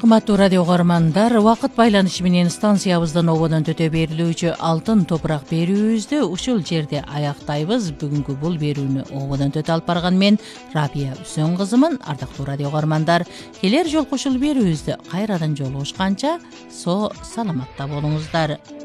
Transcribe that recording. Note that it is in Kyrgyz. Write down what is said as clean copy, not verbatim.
Кыматтуу радио угармандар, убакыт байланышы менен станциябыздан ободон төтө берилүүчү алтын топурак берүүбүздү ушул жерде аяктайбыз. Бүгүнкү бул берүүнү ободон төтө алып барган мен Рабия Үсөн кызымын. Ардактуу радио угармандар, келер жолку ушул берүүбүздө кайрадан жолугушканча саламатта болуңуздар.